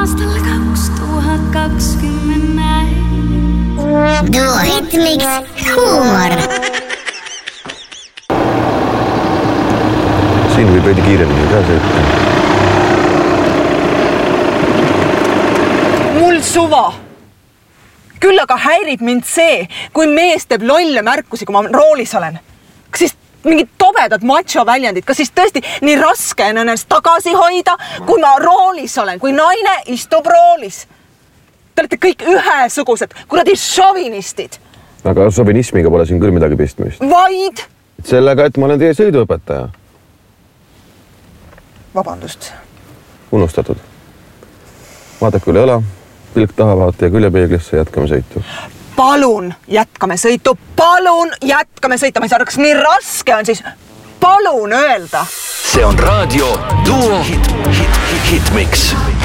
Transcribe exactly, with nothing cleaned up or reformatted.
aastal kaks tuhat kakskümmend näin. Duo Hitmix huumor. Siin võib veidi kiiremini ka sõita. Mul suva. Küll aga häirib mind see, kui mees teeb lolle märkusi, kui ma roolis olen. Kas siis mingid tobedad macho väljendid, kas siis tõesti nii raske on ennast tagasi hoida, kui ma roolis olen, kui naine istub roolis. Te olete kõik ühesugused, kuradi šovinistid. Aga šovinismiga pole siin küll midagi pistmist. Vaid? Sellega, et ma olen teie sõiduõpetaja. Vabandust. Unustatud. Vaadake üle õla, pilk taha vaata ja küljepeeglisse, jätkame sõitu. Palun jätkame sõitu, palun jätkame sõitu. Ma ei saa aru, kas nii raske on siis palun öelda. See on raadio Duo Hit, Hit, Hit, Hitmix.